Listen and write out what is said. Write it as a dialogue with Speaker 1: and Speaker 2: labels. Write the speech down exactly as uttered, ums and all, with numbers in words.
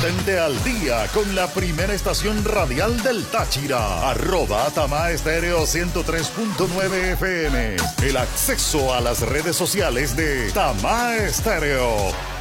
Speaker 1: Mantente al día con la primera estación radial del Táchira. Arroba Tamá Estéreo ciento tres punto nueve F M. El acceso a las redes sociales de Tamá Estéreo.